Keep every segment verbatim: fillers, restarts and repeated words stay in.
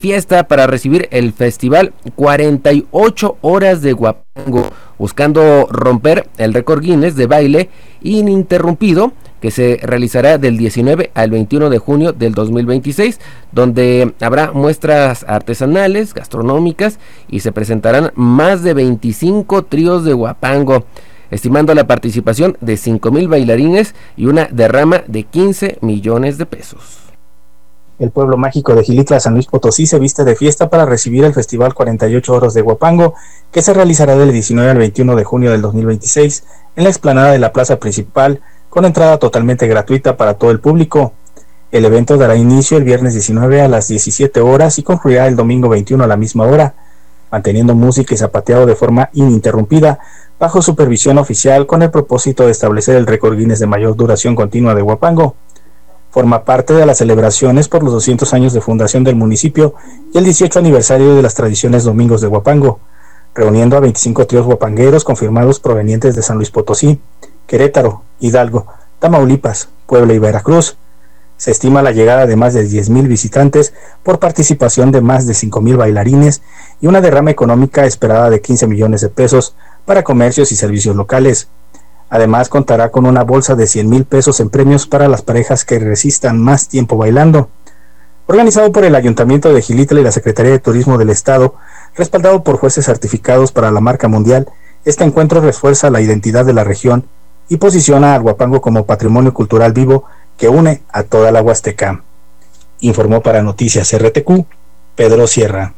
fiesta para recibir el festival cuarenta y ocho horas de Huapango, buscando romper el récord Guinness de baile ininterrumpido que se realizará del diecinueve al veintiuno de junio del dos mil veintiséis, donde habrá muestras artesanales, gastronómicas y se presentarán más de veinticinco tríos de Huapango, estimando la participación de cinco mil bailarines y una derrama de quince millones de pesos. El pueblo mágico de Xilitla, San Luis Potosí, se viste de fiesta para recibir el Festival cuarenta y ocho Horas de Huapango, que se realizará del diecinueve al veintiuno de junio del dos mil veintiséis en la explanada de la plaza principal, con entrada totalmente gratuita para todo el público. El evento dará inicio el viernes diecinueve a las diecisiete horas y concluirá el domingo veintiuno a la misma hora, manteniendo música y zapateado de forma ininterrumpida, bajo supervisión oficial, con el propósito de establecer el récord Guinness de mayor duración continua de Huapango. Forma parte de las celebraciones por los doscientos años de fundación del municipio y el dieciocho aniversario de las tradiciones Domingos de Huapango, reuniendo a veinticinco tríos huapangueros confirmados provenientes de San Luis Potosí, Querétaro, Hidalgo, Tamaulipas, Puebla y Veracruz. Se estima la llegada de más de diez mil visitantes por participación de más de cinco mil bailarines y una derrama económica esperada de quince millones de pesos para comercios y servicios locales. Además, contará con una bolsa de cien mil pesos en premios para las parejas que resistan más tiempo bailando. Organizado por el Ayuntamiento de Xilitla y la Secretaría de Turismo del Estado, respaldado por jueces certificados para la marca mundial, este encuentro refuerza la identidad de la región y posiciona al Huapango como patrimonio cultural vivo que une a toda la Huasteca. Informó para Noticias R T Q, Pedro Sierra.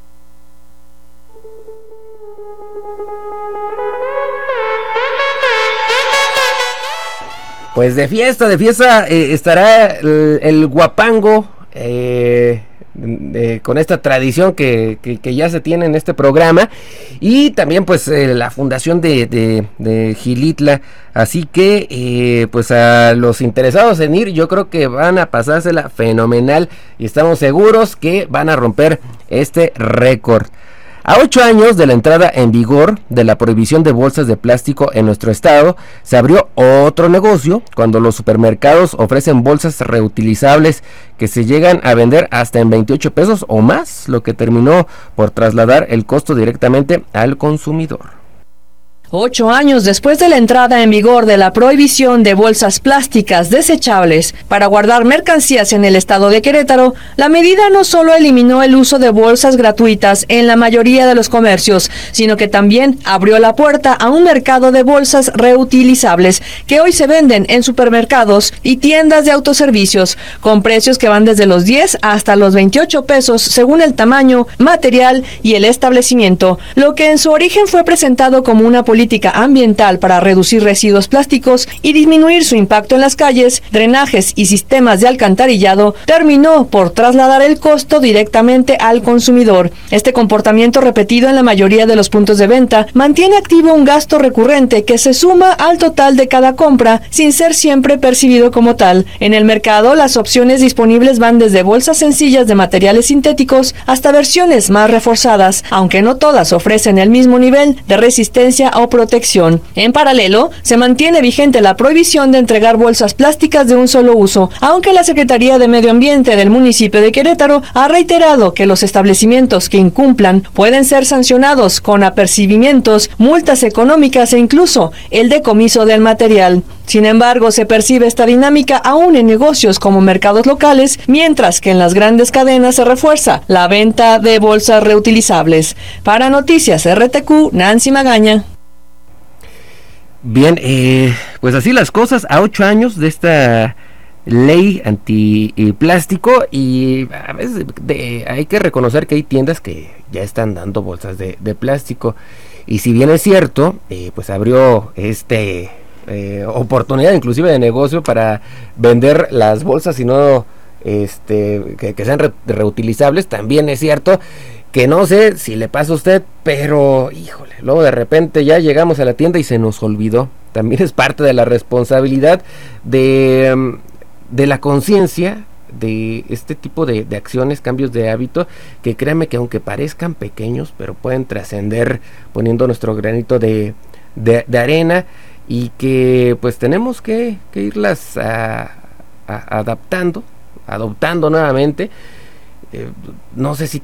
Pues de fiesta, de fiesta eh, estará el, el Huapango, eh, de, con esta tradición que, que, que ya se tiene en este programa, y también pues eh, la fundación de, de, de Xilitla, así que eh, pues a los interesados en ir, yo creo que van a pasársela fenomenal y estamos seguros que van a romper este récord. A ocho años de la entrada en vigor de la prohibición de bolsas de plástico en nuestro estado, se abrió otro negocio cuando los supermercados ofrecen bolsas reutilizables que se llegan a vender hasta en veintiocho pesos o más, lo que terminó por trasladar el costo directamente al consumidor. Ocho años después de la entrada en vigor de la prohibición de bolsas plásticas desechables para guardar mercancías en el estado de Querétaro, la medida no solo eliminó el uso de bolsas gratuitas en la mayoría de los comercios, sino que también abrió la puerta a un mercado de bolsas reutilizables que hoy se venden en supermercados y tiendas de autoservicios, con precios que van desde los diez hasta los veintiocho pesos según el tamaño, material y el establecimiento, lo que en su origen fue presentado como una política política ambiental para reducir residuos plásticos y disminuir su impacto en las calles, drenajes y sistemas de alcantarillado, terminó por trasladar el costo directamente al consumidor. Este comportamiento repetido en la mayoría de los puntos de venta mantiene activo un gasto recurrente que se suma al total de cada compra sin ser siempre percibido como tal. En el mercado, las opciones disponibles van desde bolsas sencillas de materiales sintéticos hasta versiones más reforzadas, aunque no todas ofrecen el mismo nivel de resistencia o protección. En paralelo, se mantiene vigente la prohibición de entregar bolsas plásticas de un solo uso, aunque la Secretaría de Medio Ambiente del municipio de Querétaro ha reiterado que los establecimientos que incumplan pueden ser sancionados con apercibimientos, multas económicas e incluso el decomiso del material. Sin embargo, se percibe esta dinámica aún en negocios como mercados locales, mientras que en las grandes cadenas se refuerza la venta de bolsas reutilizables. Para Noticias R T Q, Nancy Magaña. Bien, eh, pues así las cosas, a ocho años de esta ley antiplástico, y a veces de, hay que reconocer que hay tiendas que ya están dando bolsas de, de plástico, y si bien es cierto, eh, pues abrió este eh, oportunidad inclusive de negocio para vender las bolsas y no este que, que sean re, reutilizables, también es cierto que no sé si le pasa a usted, pero híjole, luego de repente ya llegamos a la tienda y se nos olvidó. También es parte de la responsabilidad de, de la conciencia de este tipo de, de acciones, cambios de hábito, que créanme que aunque parezcan pequeños, pero pueden trascender poniendo nuestro granito de, de, de arena, y que pues tenemos que, que irlas a, a, adaptando, adoptando nuevamente. eh, no sé si